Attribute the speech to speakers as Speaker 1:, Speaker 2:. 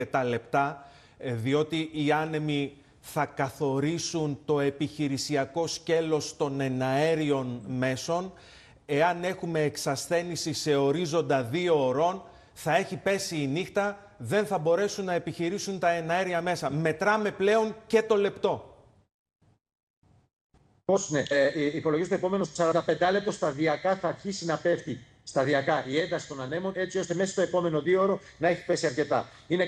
Speaker 1: τα λεπτά, διότι οι άνεμοι θα καθορίσουν το επιχειρησιακό σκέλος των εναέριων μέσων. Εάν έχουμε εξασθένηση σε ορίζοντα 2 ωρών, θα έχει πέσει η νύχτα, δεν θα μπορέσουν να επιχειρήσουν τα εναέρια μέσα. Μετράμε πλέον και το λεπτό.
Speaker 2: Πώς ναι, υπολογίζεται το επόμενο 45 λεπτό σταδιακά θα αρχίσει να πέφτει σταδιακά η ένταση των ανέμων, έτσι ώστε μέσα στο επόμενο 2ωρο να έχει πέσει αρκετά. Είναι